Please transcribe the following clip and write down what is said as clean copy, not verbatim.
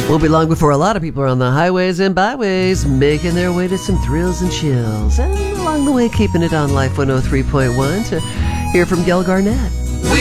Won't be long before a lot of people are on the highways and byways, making their way to some thrills and chills, and along the way keeping it on Life 103.1 to hear from Gail Garnett.